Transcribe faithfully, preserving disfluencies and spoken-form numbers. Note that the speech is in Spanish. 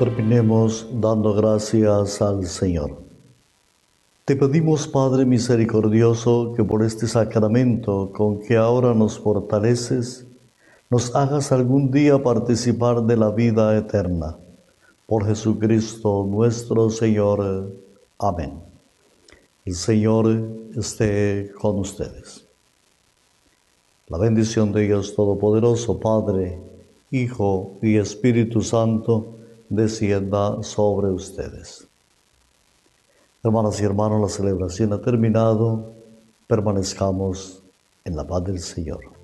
Terminemos dando gracias al Señor. Te pedimos, Padre misericordioso, que por este sacramento con que ahora nos fortaleces, nos hagas algún día participar de la vida eterna. Por Jesucristo nuestro Señor. Amén. El Señor esté con ustedes. La bendición de Dios Todopoderoso, Padre, Hijo y Espíritu Santo, descienda sobre ustedes. Hermanas y hermanos, la celebración ha terminado. Permanezcamos en la paz del Señor.